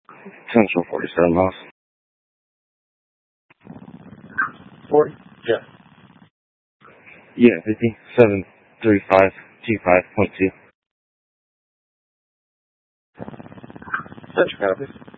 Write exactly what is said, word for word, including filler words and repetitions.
Central forty-seven miles. forty? Yeah. Yeah, fifty seven three five two five point two. Central, copy.